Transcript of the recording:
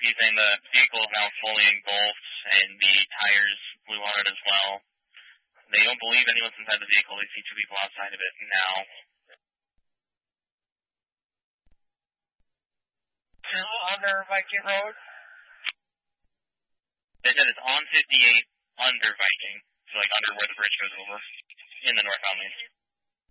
he's saying the vehicle is now fully engulfed and the tires blew on it as well. They don't believe anyone's inside the vehicle. They see two people outside of it now. Still under Viking Road? They said it's on 58 under Viking. So like under where the bridge goes over in the northbound lane.